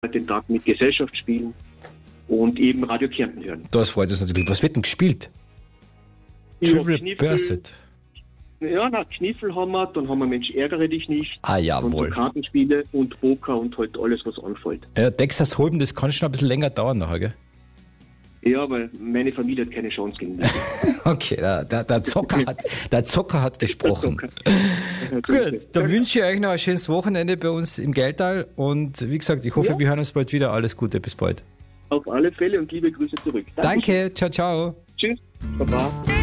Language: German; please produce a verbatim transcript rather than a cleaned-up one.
den Tag mit Gesellschaft spielen und eben Radio Kärnten hören. Das freut uns natürlich. Was wird denn gespielt? Ja, Trivial Kniffel, Pursuit. Ja, na, Kniffel haben wir, dann haben wir Mensch, ärgere dich nicht. Ah, jawohl. Und so Kartenspiele und Poker und halt alles, was anfällt. Ja, Texas Hold'em, das kann schon ein bisschen länger dauern nachher, gell? Ja, weil meine Familie hat keine Chance gegen mich. Okay, der, der, der, Zocker, hat, der Zocker hat gesprochen. Der Zocker. Gut, dann wünsche ich euch noch ein schönes Wochenende bei uns im Geldtal und wie gesagt, ich hoffe, Ja. wir hören uns bald wieder. Alles Gute, bis bald. Auf alle Fälle und liebe Grüße zurück. Danke, ciao, ciao. Tschüss. Baba.